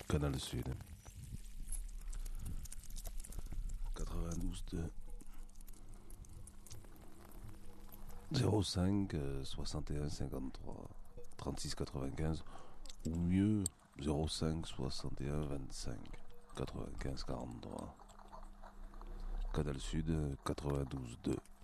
Canal Sud. 92.2. 05 61 53 36 95 ou mieux 05 61 25 95 43. Canal Sud 92.2.